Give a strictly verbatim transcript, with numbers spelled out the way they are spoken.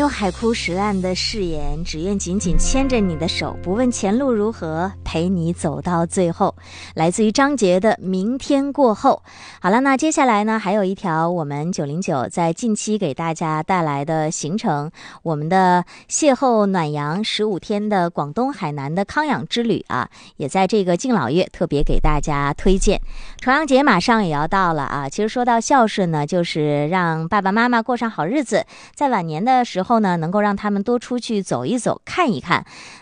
有海枯石烂的誓言，只愿紧紧牵着你的手，不问前路如何，陪你走到最后。来自于张杰的明天过后。好了，那接下来呢，还有一条我们九零九在近期给大家带来的行程，我们的邂逅暖阳十五天的广东海南的康养之旅啊，也在这个敬老月特别给大家推荐。重阳节马上也要到了啊，其实说到孝顺呢，就是让爸爸妈妈过上好日子，在晚年的时候呢，能够让他们多出去走一走看一看。